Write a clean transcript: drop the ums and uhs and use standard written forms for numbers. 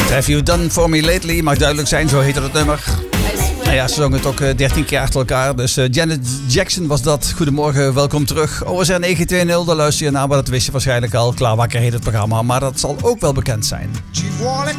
Have You Done For Me Lately, mag duidelijk zijn, zo heette het nummer. Nou ja, ze zongen het ook 13 keer achter elkaar. Dus Janet Jackson was dat. Goedemorgen, welkom terug. OSR 920, daar luister je naar, maar dat wist je waarschijnlijk al. Klaar wakker heet het programma, maar dat zal ook wel bekend zijn.